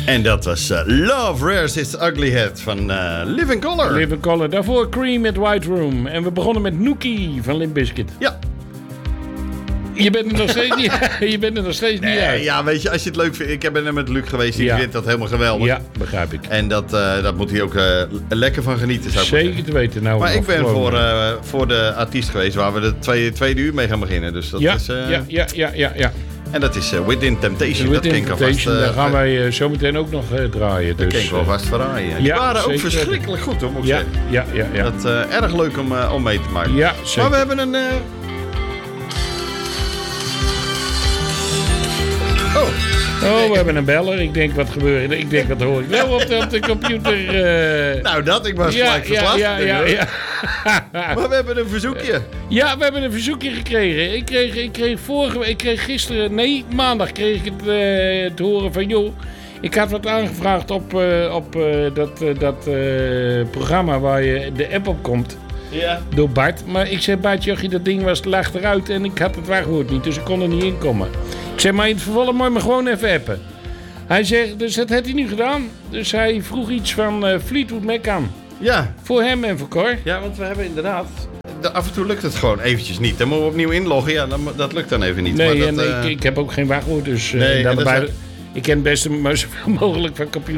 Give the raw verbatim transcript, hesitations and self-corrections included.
En dat was uh, Love Rares Its Ugly Head van uh, Living Colour. Living Colour. Daarvoor Cream met White Room. En we begonnen met Nookie van Limp Bizkit. Ja. Je bent er nog steeds niet, je bent er nog steeds niet Nee, uit. ja, weet je, als je het leuk vindt. Ik ben er met Luc geweest. Die Ja. vindt dat helemaal geweldig. Ja, begrijp ik. En dat, uh, dat moet hij ook uh, lekker van genieten, zou ik Zeker zeggen. te weten. Nou, Maar ik ben gewoon- voor, uh, voor de artiest geweest waar we de tweede, tweede uur mee gaan beginnen. Dus dat ja, is, uh, ja, ja, ja, ja, ja. En dat is uh, Within Temptation. dat ken ik alvast. Temptation, Uh, daar gaan wij uh, zometeen ook nog uh, draaien. Dat Dus, ken ik wel vast verraaien. Die ja, waren ook zeker. verschrikkelijk goed, hoor, moet ik ja, zeggen. ja, ja, ja. Dat uh, erg leuk om, uh, om mee te maken. Ja, zeker. Maar we hebben een... Uh... Oh. Oh, we hebben een beller. Ik denk, wat gebeurt er? Ik denk, wat hoor ik wel op de, op de computer? Uh... Nou, dat. Ik was ja, gelijk ja, verplaatst. ja, ja, ja. Maar we hebben een verzoekje. Ja, we hebben een verzoekje gekregen. Ik kreeg, ik kreeg vorige week, ik kreeg gisteren, nee, maandag kreeg ik het uh, te horen van, joh, ik had wat aangevraagd op, uh, op uh, dat, uh, dat uh, programma waar je de app op komt. Ja. Door Bart. Maar ik zei, Bart, jochie, dat ding was lag eruit en ik had het wachtwoord niet, dus ik kon er niet in komen. Ik zei, maar in het vervolg moet je me gewoon even appen. Hij zegt, dus dat heeft hij nu gedaan. Dus hij vroeg iets van uh, Fleetwood Mac aan. Ja. Voor hem en voor Cor. Ja, want we hebben inderdaad... De, af en toe lukt het gewoon eventjes niet. Dan moeten we opnieuw inloggen. Ja, dan, dat lukt dan even niet. Nee, maar dat, en uh... ik, ik heb ook geen wachtwoord, dus uh, nee, dan dat erbij, is... ik ken het best zoveel mogelijk van computer.